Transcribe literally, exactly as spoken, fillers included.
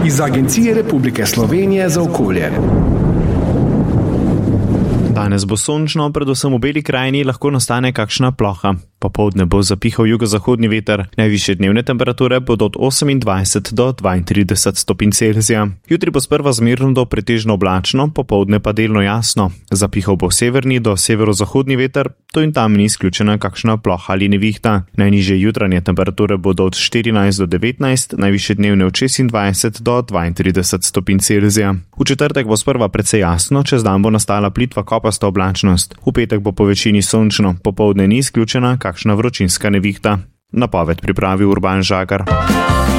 iz Agencije Republike Slovenije za okolje. Danes bo sončno, predvsem v Beli krajini lahko nastane kakšna ploha. Popoldne bo zapihal jugozahodni veter, najvišje dnevne temperature bodo od osemindvajset do dvaintrideset stopinj Celzija. Jutri bo sprva zmerno do pretežno oblačno, popoldne pa delno jasno. Zapihal bo severni do severozahodni veter, to in tam ni izključena kakšna ploha ali nevihta. Najnižje jutranje temperature bodo od štirinajst do devetnajst, najvišje dnevne od šestindvajset do dvaintrideset stopinj Celzija. V četrtek bo sprva precej jasno, čez dan bo nastala plitva kopasta oblačnost. V petek bo po večini sončno, popoldne ni izključena kakšna vročinska nevihta. Napoved pripravi Urban Žagar.